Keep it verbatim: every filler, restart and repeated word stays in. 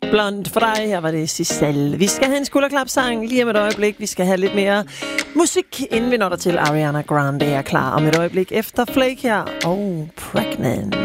Blond for dig. Her var det Giselle. Vi skal have en skulderklapsang lige om et øjeblik. Vi skal have lidt mere musik, inden vi når der til. Ariana Grande er klar om et øjeblik efter Flake her. Og oh, Pregnant.